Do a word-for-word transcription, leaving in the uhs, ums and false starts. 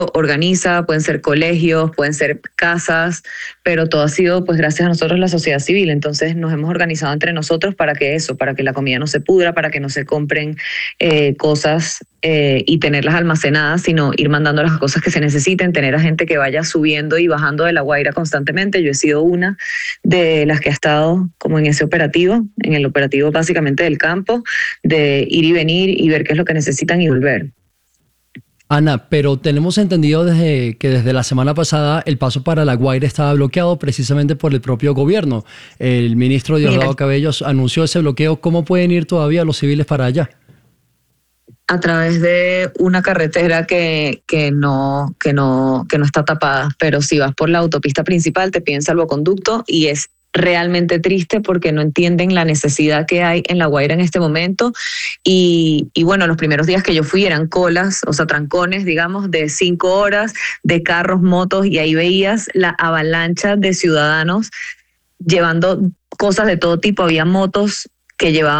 organiza, pueden ser colegios, pueden ser casas, pero todo ha sido pues gracias a nosotros la sociedad civil. Entonces nos hemos organizado entre nosotros para que eso, para que la comida no se pudra, para que no se compren eh, cosas eh, y tenerlas almacenadas, sino ir mandando las cosas que se necesiten, tener a gente que vaya subiendo y bajando de La Guaira constantemente. Yo he sido una de las que ha estado como en ese operativo, en el operativo básicamente del campo, de ir y venir y ver qué es lo que necesitan y volver. Ana, pero tenemos entendido desde que desde la semana pasada el paso para La Guaira estaba bloqueado precisamente por el propio gobierno. El ministro Diosdado Cabellos anunció ese bloqueo. ¿Cómo pueden ir todavía los civiles para allá? A través de una carretera que, que, no, que, no, que no está tapada, pero si vas por la autopista principal te piden salvoconducto y es realmente triste porque no entienden la necesidad que hay en La Guaira en este momento y, y bueno, los primeros días que yo fui eran colas, o sea, trancones, digamos, de cinco horas, de carros, motos, y ahí veías la avalancha de ciudadanos llevando cosas de todo tipo. Había motos que llevaban